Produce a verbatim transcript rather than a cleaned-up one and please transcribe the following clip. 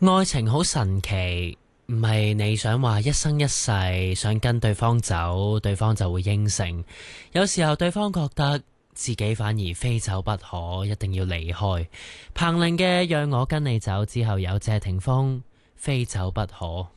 愛情好神奇，唔係你想話一生一世想跟對方走，對方就會應承。有時候對方覺得自己反而非走不可，一定要離開。彭羚嘅《讓我跟你走》之後有謝霆鋒《非走不可》。